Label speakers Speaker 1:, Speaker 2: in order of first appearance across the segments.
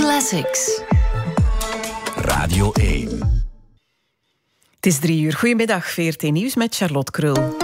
Speaker 1: Classics.
Speaker 2: Radio 1.
Speaker 3: Het is 3 uur. Goedemiddag, VRT Nieuws met Charlotte Krul.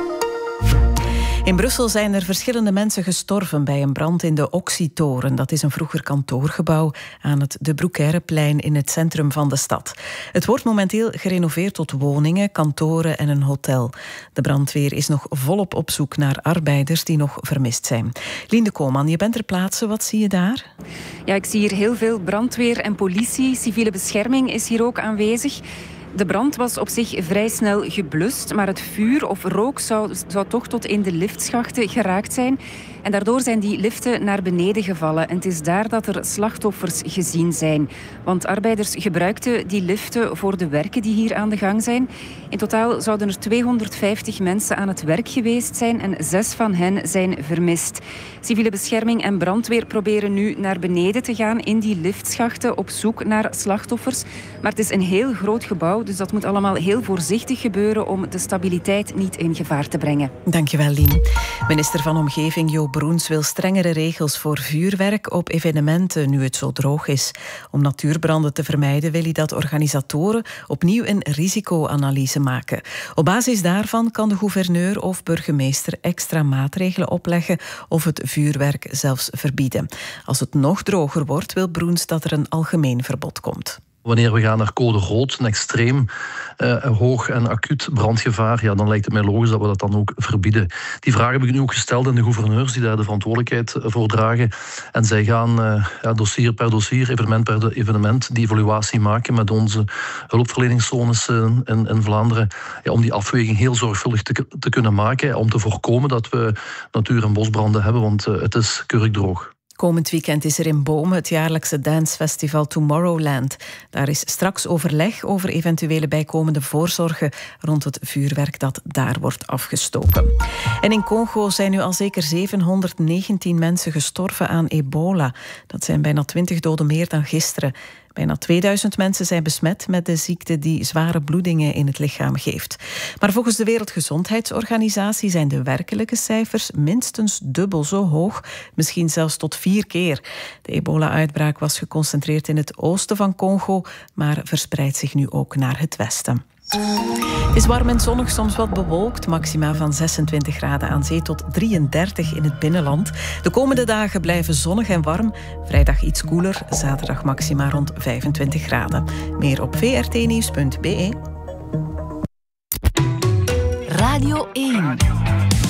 Speaker 3: In Brussel zijn er verschillende mensen gestorven bij een brand in de Oxytoren. Dat is een vroeger kantoorgebouw aan het De Broekeireplein in het centrum van de stad. Het wordt momenteel gerenoveerd tot woningen, kantoren en een hotel. De brandweer is nog volop op zoek naar arbeiders die nog vermist zijn. Lien Koolman, je bent ter plaatse. Wat zie je daar?
Speaker 4: Ja, ik zie hier heel veel brandweer en politie. Civiele bescherming is hier ook aanwezig. De brand was op zich vrij snel geblust, maar het vuur of rook zou toch tot in de liftschachten geraakt zijn. En daardoor zijn die liften naar beneden gevallen. En het is daar dat er slachtoffers gezien zijn. Want arbeiders gebruikten die liften voor de werken die hier aan de gang zijn. In totaal zouden er 250 mensen aan het werk geweest zijn en 6 van hen zijn vermist. Civiele bescherming en brandweer proberen nu naar beneden te gaan in die liftschachten op zoek naar slachtoffers. Maar het is een heel groot gebouw, dus dat moet allemaal heel voorzichtig gebeuren om de stabiliteit niet in gevaar te brengen.
Speaker 3: Dankjewel, Lien. Minister van Omgeving Jo Broens wil strengere regels voor vuurwerk op evenementen nu het zo droog is. Om natuurbranden te vermijden wil hij dat organisatoren opnieuw een risicoanalyse maken. Op basis daarvan kan de gouverneur of burgemeester extra maatregelen opleggen of het vuurwerk zelfs verbieden. Als het nog droger wordt, wil Broens dat er een algemeen verbod komt.
Speaker 5: Wanneer we gaan naar code rood, een extreem hoog en acuut brandgevaar, ja, dan lijkt het mij logisch dat we dat dan ook verbieden. Die vraag heb ik nu ook gesteld aan de gouverneurs die daar de verantwoordelijkheid voor dragen. En zij gaan dossier per dossier, evenement per evenement, die evaluatie maken met onze hulpverleningszones in Vlaanderen. Ja, om die afweging heel zorgvuldig te kunnen maken. Om te voorkomen dat we natuur- en bosbranden hebben, want het is keurig droog.
Speaker 3: Komend weekend is er in Boom het jaarlijkse dancefestival Tomorrowland. Daar is straks overleg over eventuele bijkomende voorzorgen rond het vuurwerk dat daar wordt afgestoken. En in Congo zijn nu al zeker 719 mensen gestorven aan ebola. Dat zijn bijna 20 doden meer dan gisteren. Bijna 2000 mensen zijn besmet met de ziekte die zware bloedingen in het lichaam geeft. Maar volgens de Wereldgezondheidsorganisatie zijn de werkelijke cijfers minstens dubbel zo hoog, misschien zelfs tot 4 keer. De ebola-uitbraak was geconcentreerd in het oosten van Congo, maar verspreidt zich nu ook naar het westen. Het is warm en zonnig, soms wat bewolkt. Maxima van 26 graden aan zee tot 33 in het binnenland. De komende dagen blijven zonnig en warm. Vrijdag iets koeler, zaterdag maxima rond 25 graden. Meer op vrtnieuws.be.
Speaker 1: Radio 1.